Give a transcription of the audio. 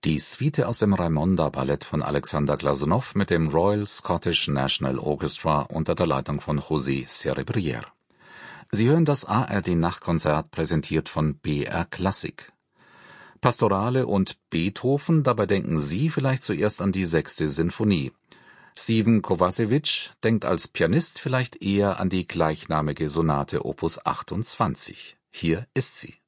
Die Suite aus dem Raimonda-Ballett von Alexander Glazunov mit dem Royal Scottish National Orchestra unter der Leitung von José Cerebrière. Sie hören das ARD-Nachtkonzert, präsentiert von BR Klassik. Pastorale und Beethoven, dabei denken Sie vielleicht zuerst an die 6. Sinfonie. Steven Kovacevic denkt als Pianist vielleicht eher an die gleichnamige Sonate Opus 28. Hier ist sie.